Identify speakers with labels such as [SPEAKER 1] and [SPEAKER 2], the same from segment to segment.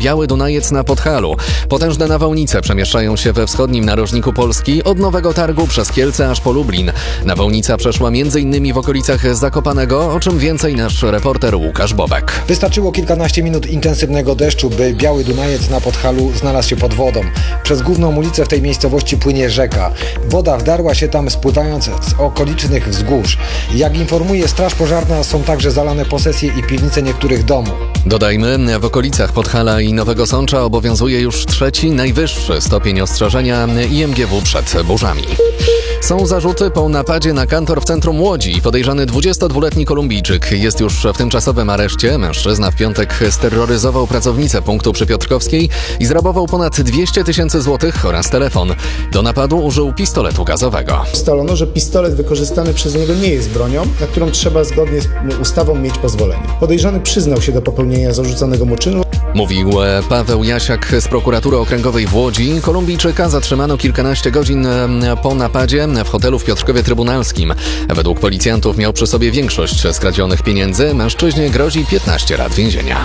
[SPEAKER 1] Biały Dunajec na Podhalu. Potężne nawałnice przemieszczają się we wschodnim narożniku Polski od Nowego Targu przez Kielce aż po Lublin. Nawałnica przeszła m.in. w okolicach Zakopanego, o czym więcej nasz reporter Łukasz Bobek.
[SPEAKER 2] Wystarczyło kilkanaście minut intensywnego deszczu, by Biały Dunajec na Podhalu znalazł się pod wodą. Przez główną ulicę w tej miejscowości płynie rzeka. Woda wdarła się tam, spływając z okolicznych wzgórz. Jak informuje Straż Pożarna, są także zalane posesje i piwnice niektórych domów.
[SPEAKER 1] Dodajmy, w okolicach Podhala i Nowego Sącza obowiązuje już trzeci, najwyższy stopień ostrzeżenia IMGW przed burzami. Są zarzuty po napadzie na kantor w centrum Łodzi. Podejrzany 22-letni Kolumbijczyk jest już w tymczasowym areszcie. Mężczyzna w piątek steroryzował pracownicę punktu przy Piotrkowskiej i zrabował ponad 200 000 złotych oraz telefon. Do napadu użył pistoletu gazowego.
[SPEAKER 3] Ustalono, że pistolet wykorzystany przez niego nie jest bronią, na którą trzeba zgodnie z ustawą mieć pozwolenie. Podejrzany przyznał się do popełnienia zarzucanego mu czynu.
[SPEAKER 1] Mówił Paweł Jasiak z Prokuratury Okręgowej w Łodzi. Kolumbijczyka zatrzymano kilkanaście godzin po napadzie w hotelu w Piotrkowie Trybunalskim. Według policjantów miał przy sobie większość skradzionych pieniędzy. Mężczyźnie grozi 15 lat więzienia.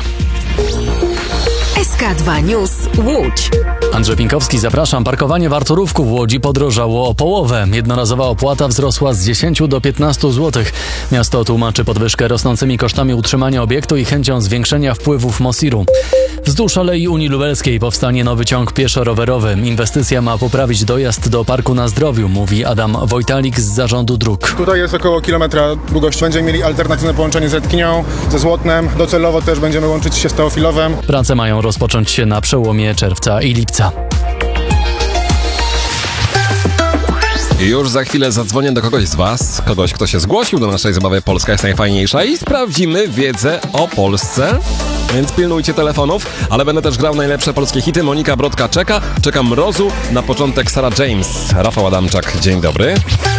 [SPEAKER 4] SK2 News Łódź.
[SPEAKER 5] Andrzej Pinkowski, zapraszam. Parkowanie w Arturówku w Łodzi podrożało o połowę. Jednorazowa opłata wzrosła z 10 do 15 zł. Miasto tłumaczy podwyżkę rosnącymi kosztami utrzymania obiektu i chęcią zwiększenia wpływów MOSIR-u. Wzdłuż Alei Unii Lubelskiej powstanie nowy ciąg pieszo-rowerowy. Inwestycja ma poprawić dojazd do Parku na Zdrowiu, mówi Adam Wojtalik z Zarządu Dróg.
[SPEAKER 6] Tutaj jest około kilometra długości. Będziemy mieli alternatywne połączenie z Redkinią, ze Złotnem. Docelowo też będziemy łączyć się z Teofilowem.
[SPEAKER 5] Prace mają rozpocząć się na przełomie czerwca i lipca.
[SPEAKER 7] Już za chwilę zadzwonię do kogoś z Was, kto się zgłosił do naszej zabawy Polska jest najfajniejsza i sprawdzimy wiedzę o Polsce. Więc pilnujcie telefonów, ale będę też grał najlepsze polskie hity. Monika Brodka czeka. Czekam Mrozu. Na początek Sarah James. Rafał Adamczak, dzień dobry.